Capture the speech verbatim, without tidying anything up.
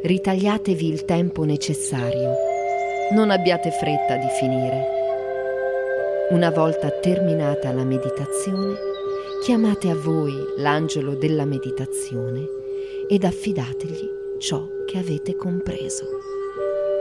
ritagliatevi il tempo necessario. Non abbiate fretta di finire. Una volta terminata la meditazione, chiamate a voi l'angelo della meditazione ed affidategli ciò che avete compreso.